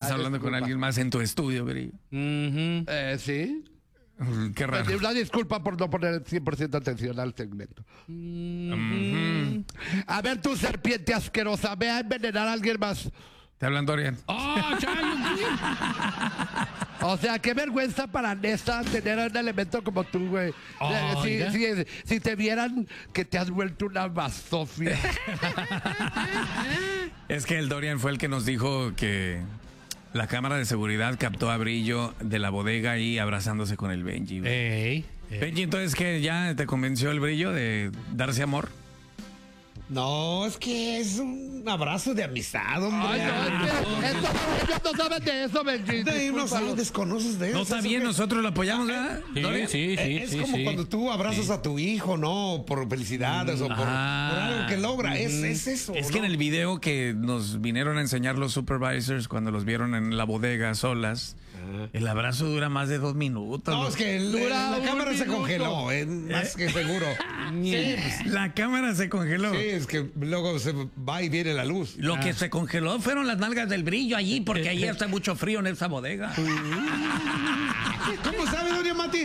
hablando con alguien más en tu estudio, Grillo. Sí. Qué raro. Una disculpa por no poner 100% atención al segmento. A ver, tu serpiente asquerosa, ve a envenenar a alguien más. Te hablan, Dorian. O sea, qué vergüenza para Nesta tener un elemento como tú, güey. Si te vieran que te has vuelto una basofia. Es que el Dorian fue el que nos dijo que la cámara de seguridad captó a Brillo de la bodega ahí abrazándose con el Benji. Benji, entonces, ¿qué? ¿Ya te convenció el Brillo de darse amor? No, es que es un abrazo de amistad, hombre. Ay, no, ellos no saben de eso, Benji. No desconoces de eso. No está bien, nosotros lo apoyamos, ¿verdad? Sí. Es como cuando tú abrazas a tu hijo, ¿no? Por felicidades o por algo que logra. Es eso. Es que en el video que nos vinieron a enseñar los supervisors cuando los vieron en la bodega solas, el abrazo dura más de 2 minutos. No, es que la cámara se congeló, más que seguro. La cámara se congeló. Sí, es que luego se va y viene la luz. Lo que se congeló fueron las nalgas del Brillo allí, porque allí hace mucho frío en esa bodega. ¿Cómo sabe, doña Mati?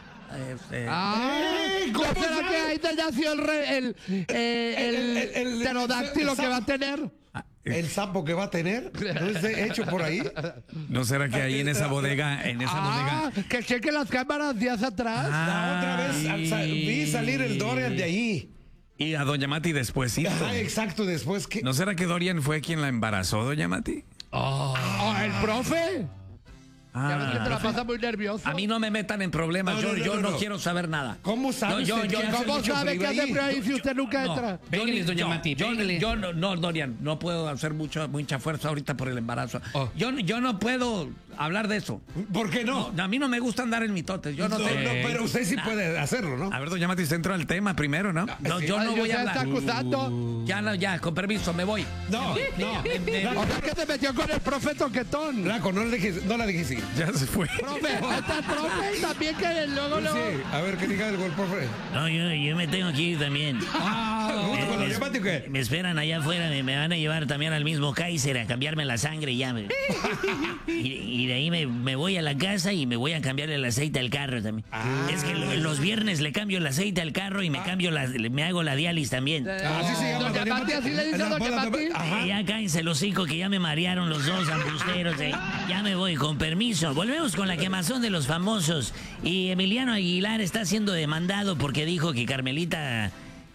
¿Cómo será que ahí te nació el pterodáctilo que va a tener? El sapo que va a tener, ¿no es hecho por ahí? ¿No será que ahí en esa bodega, que cheque las cámaras días atrás. La otra vez vi salir el Dorian de ahí. Y a doña Mati despuésito? Exacto, después que... ¿No será que Dorian fue quien la embarazó, doña Mati? ¿El profe? Ya ves que te la pasa muy nervioso. A mí no me metan en problemas, yo no quiero saber nada. ¿Cómo sabes? ¿Cómo sabe que hace frío ahí si usted nunca entra? Pégueles, doña Mati, yo no, Dorian, no puedo hacer mucha fuerza ahorita por el embarazo. Yo no puedo hablar de eso. ¿Por qué no? A mí no me gusta andar en mitotes. Yo no tengo. Pero usted sí puede hacerlo, ¿no? A ver, doña Mati, usted entró al tema primero, ¿no? No, yo no voy a está hablar. acusando. Ya, con permiso, me voy. No. O sea, que se metió con el profe Toquetón. Flaco, no la dije sí. Ya se fue. Profe, está el profe también que luego. Sí, a ver, ¿qué diga algo el profe? No, yo me tengo que ir también. ¿Con la llamada qué? Me esperan allá afuera, me van a llevar también al mismo Kaiser a cambiarme la sangre ya. Y de ahí me voy a la casa y me voy a cambiarle el aceite al carro también. Es que los viernes le cambio el aceite al carro y me hago la diálisis también. Así se llama. Doña Mati, así le dice a doña Mati. Ya cállense los hocico que ya me marearon los dos ambusteros. Ya me voy, con permiso. Volvemos con la quemazón de los famosos. Y Emiliano Aguilar está siendo demandado porque dijo que Carmelita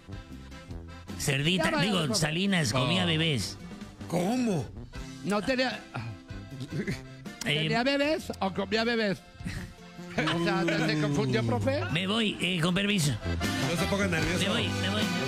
Salinas comía bebés. ¿Cómo? No tenía. ¿Tenía bebés o comía bebés? O sea, ¿se confundió, profe? Me voy, con permiso. No se pongan nerviosos. Me voy.